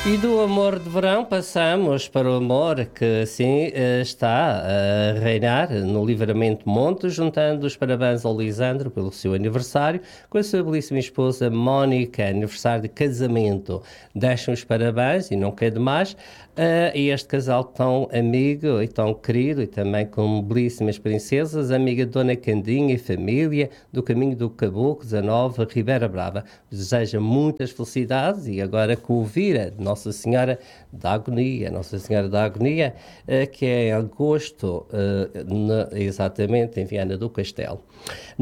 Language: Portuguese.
E do amor de verão passamos para o amor que assim está a reinar no Livramento Monte, juntando os parabéns ao Lisandro pelo seu aniversário com a sua belíssima esposa Mónica, aniversário de casamento. Deixam os parabéns e não quer demais a este casal tão amigo e tão querido e também com belíssimas princesas, amiga de Dona Candinha e família do Caminho do Caboclo 19, Ribeira Brava. Deseja muitas felicidades e agora com o Vira de Nossa Senhora da Agonia, que é em agosto, exatamente, em Viana do Castelo.